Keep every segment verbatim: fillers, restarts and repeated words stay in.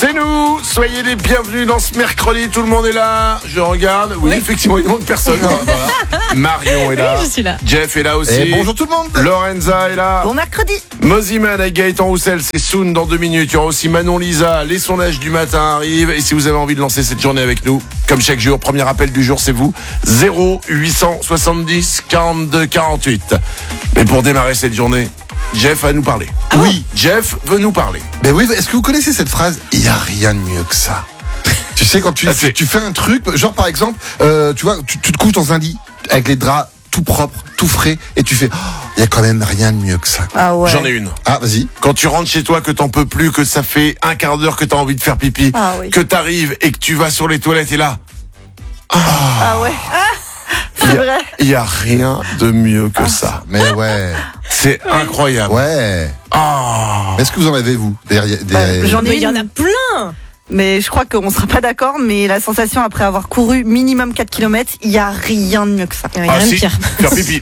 C'est nous, soyez les bienvenus dans ce mercredi, tout le monde est là, je regarde, oui, oui. effectivement il manque personne, voilà. Marion est là, oui, je suis là, Jeff est là aussi, et bonjour tout le monde, Lorenza est là, bon mercredi, Moziman avec Gaëtan Roussel, c'est Soun dans deux minutes, il y aura aussi Manon Lisa, les sondages du matin arrivent, et si vous avez envie de lancer cette journée avec nous, comme chaque jour, premier appel du jour c'est vous, zéro huit cent soixante-dix quarante-deux quarante-huit. Mais pour démarrer cette journée, Jeff va nous parler. Ah oui, bon Jeff veut nous parler. Ben oui, est-ce que vous connaissez cette phrase? Il n'y a rien de mieux que ça. Tu sais, quand tu, ah, tu, tu fais un truc, genre par exemple, euh, tu vois, tu, tu te couches dans un lit avec les draps tout propres, tout frais, et tu fais, il oh, y a quand même rien de mieux que ça. Ah ouais. J'en ai une. Ah, vas-y. Quand tu rentres chez toi, que t'en peux plus, que ça fait un quart d'heure que t'as envie de faire pipi, ah, oui. que t'arrives et que tu vas sur les toilettes et là. Ah, ah ouais. Ah, c'est y a, vrai. Il y a rien de mieux que ah. ça. Mais ouais. C'est ouais. incroyable. Ouais. Oh. Est-ce que vous en avez, vous? Des, des... Bah, J'en ai, il y en a plein. Mais je crois qu'on sera pas d'accord, mais la sensation après avoir couru minimum quatre kilomètres, il y a rien de mieux que ça. Il y a ah, rien si. de pire. Faire pipi.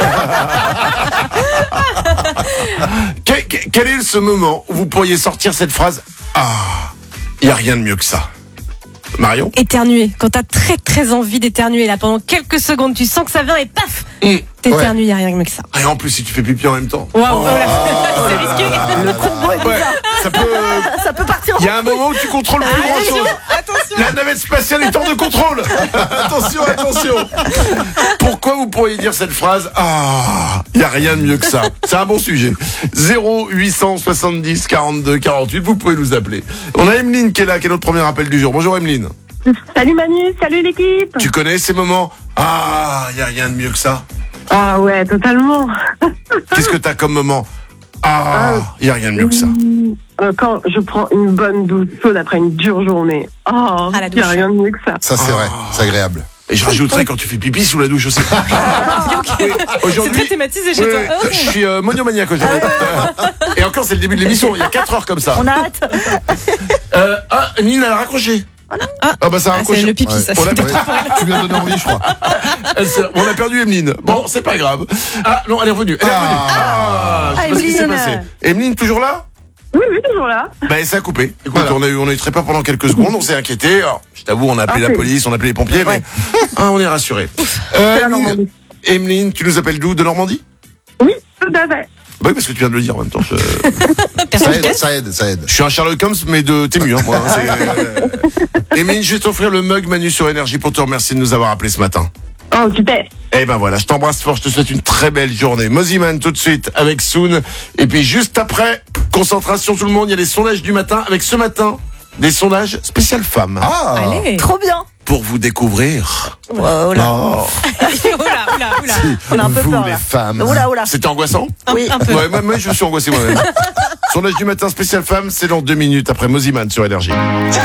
quel, quel est ce moment où vous pourriez sortir cette phrase? Ah, il y a rien de mieux que ça. Marion? Éternuer. Quand t'as très très envie d'éternuer, là, pendant quelques secondes, tu sens que ça vient et paf, mmh. t'éternues, il n'y a rien de mieux que ça. Et en plus, si tu fais pipi en même temps. Waouh, wow, oh, oh, c'est risqué. Le combo est ouais, ça peut, ça peut partir. Il y a un moment où tu contrôles plus grand chose. Attention. La navette spatiale est hors de contrôle. Attention, attention. Pourquoi vous pourriez dire cette phrase? Ah, il n'y a rien de mieux que ça. C'est un bon sujet. zéro huit cent soixante-dix quarante-deux quarante-huit, vous pouvez nous appeler. On a Emeline qui est là, qui est notre premier appel du jour. Bonjour Emeline. Salut Manu, salut l'équipe. Tu connais ces moments? Ah, il n'y a rien de mieux que ça. Ah ouais, totalement. Qu'est-ce que t'as comme moment? Ah, il n'y a rien de mieux que ça. Quand je prends une bonne douche chaude après une dure journée. Oh, il n'y a rien de mieux que ça. Ça c'est oh. vrai, c'est agréable. Et je rajouterais quand tu fais pipi sous la douche aussi. Ah, okay. Oui, aujourd'hui, c'est très thématisé chez oui, toi. Oh. Je suis euh, monomaniaque aujourd'hui. Et encore, c'est le début de l'émission. Il y a quatre heures comme ça. On a hâte. Euh, ah, Nina, elle a raccroché. Ah, ah bah ça a raccroché. C'est le pipi, ouais. ça. On a perdu... Tu lui as donné envie, je crois. On a perdu Emeline. Bon, c'est pas grave. Ah non, elle est revenue. Elle est revenue. Ah, ah, je sais pas ce qui s'est passé. Emeline, toujours là? Oui, oui, toujours là. Bah, ça a coupé. Écoute, voilà. on a eu, on a eu très peur pendant quelques secondes, on s'est inquiété. Alors, je t'avoue, on a appelé ah, la police, on a appelé les pompiers, ouais. mais ah, on est rassurés. Euh, Emeline, tu nous appelles d'où? De Normandie? Oui, tout à fait. Bah oui, parce que tu viens de le dire en même temps. Je... ça aide, ça aide, ça aide. Je suis un Sherlock Holmes, mais de Tému, hein, moi. Hein, Emeline, je vais t'offrir le mug Manu sur Énergie pour te remercier de nous avoir appelé ce matin. Oh, super. Eh ben voilà, je t'embrasse fort, je te souhaite une très belle journée. Moziman tout de suite avec Soun. Et puis juste après, concentration tout le monde, il y a les sondages du matin avec ce matin, des sondages spécial femmes. Ah, allez. Trop bien. Pour vous découvrir. Oh là. Oh. oula, oula, oula. Si, on a un peu vous, peur, les là. femmes. Oula, oula. C'était angoissant? Oui, un peu. Ouais, moi, moi je suis angoissé moi-même. Sondage du matin spécial femmes, c'est dans deux minutes après Moziman sur Énergie.